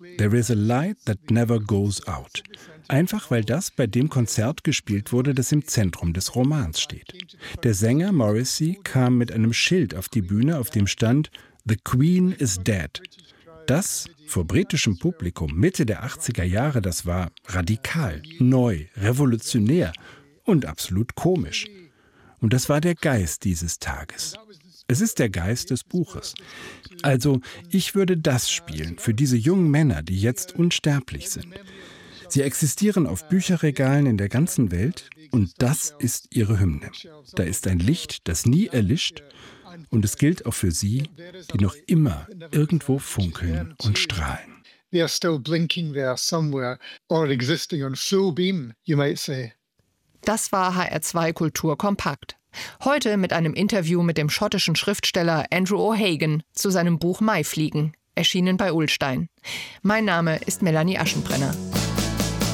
There is a light that never goes out. Einfach weil das bei dem Konzert gespielt wurde, das im Zentrum des Romans steht. Der Sänger Morrissey kam mit einem Schild auf die Bühne, auf dem stand "The Queen is dead". Das vor britischem Publikum Mitte der 80er Jahre, das war radikal, neu, revolutionär und absolut komisch. Und das war der Geist dieses Tages. Es ist der Geist des Buches. Also, ich würde das spielen für diese jungen Männer, die jetzt unsterblich sind. Sie existieren auf Bücherregalen in der ganzen Welt und das ist ihre Hymne. Da ist ein Licht, das nie erlischt und es gilt auch für sie, die noch immer irgendwo funkeln und strahlen. They are still blinking there somewhere or existing on full beam, you might say. Das war HR2 Kultur kompakt. Heute mit einem Interview mit dem schottischen Schriftsteller Andrew O'Hagan zu seinem Buch Maifliegen, erschienen bei Ullstein. Mein Name ist Melanie Aschenbrenner.